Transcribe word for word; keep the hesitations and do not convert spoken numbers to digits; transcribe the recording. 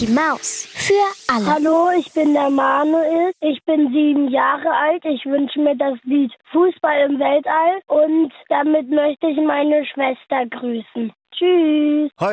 Mickey Maus. Für alle. Hallo, ich bin der Manuel. Ich bin sieben Jahre alt. Ich wünsche mir das Lied Fußball im Weltall und damit möchte ich meine Schwester grüßen. Tschüss. Hi.